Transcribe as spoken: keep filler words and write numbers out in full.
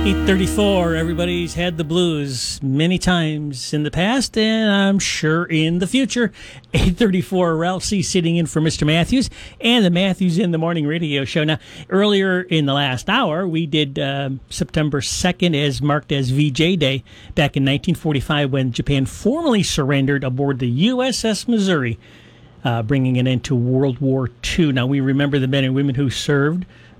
eight thirty-four, everybody's had the blues many times in the past, and I'm sure in the future. eight thirty-four, Ralph C. sitting in for Mister Matthews, and the Matthews in the Morning radio show. Now, earlier in the last hour, we did uh, September second as marked as V J Day back in nineteen forty-five when Japan formally surrendered aboard the U S S Missouri, uh, bringing an end to World War Two. Now, we remember the men and women who served